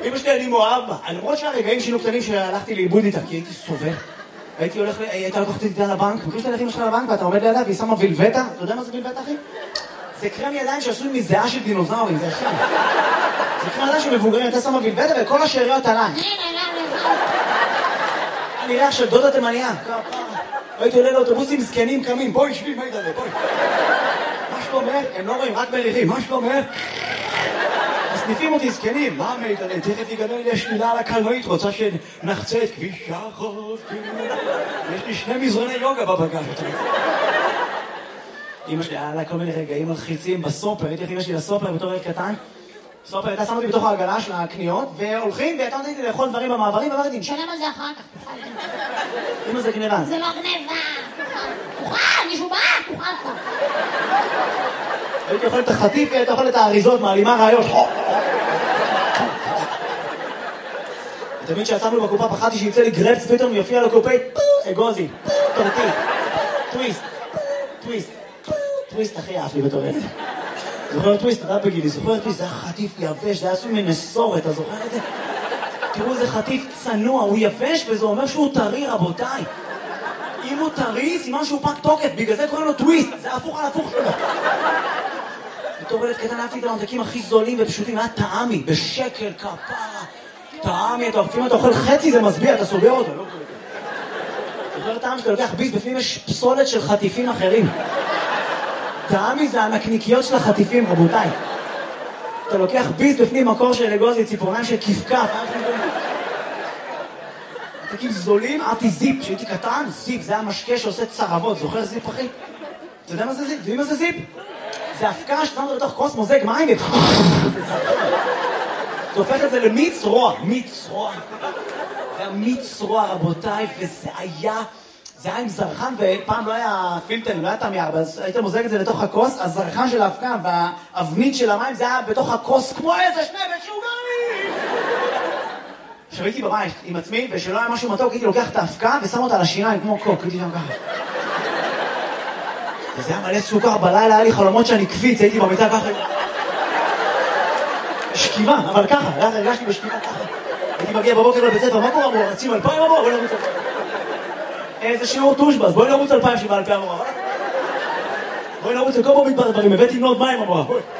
אמא שלי אני מאוהב בה. למרות שהרגעים שהיינו קטנים שהלכתי לאיבוד איתה, כי הייתי סובל. הייתה לקחת איתה לבנק, וכשאתה הולך אמא שלך לבנק ואתה עומד לידה והיא שמה וילבטה. אתה יודע מה זה וילבטה, אחי? זה קרם ידיים שעשוי מזיעה של דינוזאורים, זה השם. זה קרם ידיים שמבוגרים, אתה שמה וילבטה וכל השאריות עליי. אני ריח של דודה תימניה. הייתי עולה לאוטובוסים זקנים קמים, בואי שבי מידלה, בואי. מה שלומך? הם לא רואים, רק מריחים, מה שלומך? מסניפים אותי זקנים, מה מידלה? תכף יגלה לי השלילה על הקלנועית, רוצה שנחצה את כביש החוף. יש לי 2 מזרוני יוגה בבגז. אמא שלי, היה לה כל מיני רגעים מלחיצים בסופר, הייתי איך אמא שלי לסופר בתור ילד קטן. סופר, הייתה שמה אותי בתוך העגלה של הקניות, והולכים, והייתה נותנת לי לאכול דברים במעברים, ואמרתי, נשלם על זה אחר כך, תוכל. אמא זה גניבה. זה לא גניבה, תוכל, מישהו בא, תוכל לך. הייתי אוכל את החטיף, והייתי אוכל את האריזות, מעלימה רעיות. תמיד שיצאנו בקופה, פחדתי שיצא לי גרפס, פתאום יופיע לקופאית, אגוזי, תורתי, טוויסט, טוויסט, טוויסט הכי אהב לי בתור ילד. זוכר טוויסט, אתה בגילי, זוכר טוויסט, זה היה חטיף יבש, זה היה עשוי מנסורת, אתה זוכר את זה? תראו, זה חטיף צנוע, הוא יבש וזה אומר שהוא טרי, רבותיי. אם הוא טרי, סימן שהוא פג תוקף, בגלל זה קוראים לו טוויסט, זה הפוך על הפוך שלו. בתור ילד קטן אהבתי את הממתקים הכי זולים ופשוטים, היה טעמי, בשקל, כפרה. טעמי, לפעמים אתה אוכל חצי, זה מסביע, אתה סוגר אותו, לא קוראים. זוכר טעם שאתה לוקח ביס, בפנים יש פסולת של חטיפים אחרים. טעמי זה הנקניקיות של החטיפים, רבותיי. אתה לוקח ביס בפנים מקור של אגוזי, ציפורניים של כפכף. ממתקים זולים, אהבתי זיפ, כשהייתי קטן, זיפ, זה היה משקה שעושה צרבות, זוכר זיפ אחי? אתה יודע מה זה זיפ? יודעים מה זה זיפ? זה הפקה ששמת לתוך כוס מוזג מים זה הופך את זה למיץ רוע, מיץ רוע. זה היה מיץ רוע, רבותיי, וזה היה עם זרחן, ופעם לא היה פילטרים, לא היה תמי 4, אז היית מוזג את זה לתוך הכוס, הזרחן של ההפקה והאבנית של המים זה היה בתוך הכוס כמו איזה 2 משוגעים! עכשיו הייתי בבית עם עצמי, ושלא היה משהו מתוק, הייתי לוקח את ההפקה ושם אותה על השיניים כמו קוק, הייתי שם ככה. וזה היה מלא סוכר, בלילה היה לי חלומות שאני קפיץ, הייתי במיטה ככה. שכיבה, אבל ככה, הרגשתי בשכיבה ככה. הייתי מגיע בבוקר לבית ספר, מה קורה אמרו? רצים 2,000 אמרו? בואי נרוץ 2,000. איזה שיעור טושבס, בואי נרוץ 2,000 שבא 2,000 אמרו. בואי נרוץ לכל פה מתבר דברים, הבאתי מנות מים אמרו.